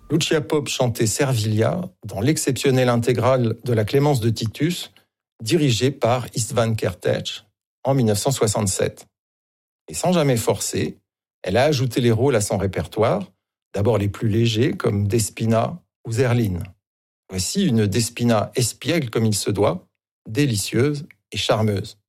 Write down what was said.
Lucia Pope chantait Servilia dans l'exceptionnelle intégrale de la Clémence de Titus, dirigée par István Kertész en 1967. Et sans jamais forcer, elle a ajouté les rôles à son répertoire, d'abord les plus légers comme Despina ou Zerlina. Voici une Despina espiègle comme il se doit, délicieuse et charmeuse.